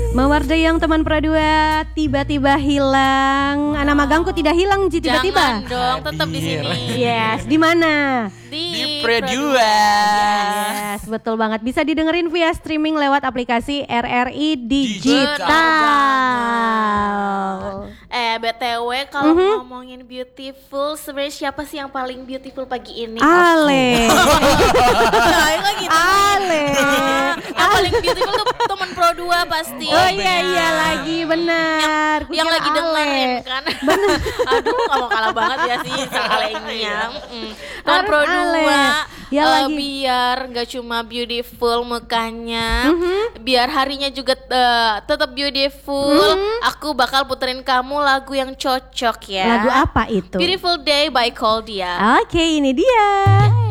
Mawarda yang teman Pradua tiba-tiba hilang. Anak magangku tidak hilang Ji tiba-tiba. Jangan dong, tetap di sini. Yes, di mana? Di Pradua. Yes, betul banget. Bisa didengerin via streaming lewat aplikasi RRI Digital. BTW kalau ngomongin beautiful, sebenarnya siapa sih yang paling beautiful pagi ini? Ale. Kok gitu? Ale. Yang paling beautiful tuh teman Pro 2 pasti. Oh iya lagi benar. Yang lagi dengerin kan. Benar. Aduh, gak mau kalah banget ya sih sama Ale ini ya. Teman Pro 2 Ya lagi. biar gak cuma beautiful mukanya, biar harinya juga tetap beautiful. Aku bakal puterin kamu lagu yang cocok ya. Lagu apa itu? Beautiful Day by Coldia. Oke, ini dia.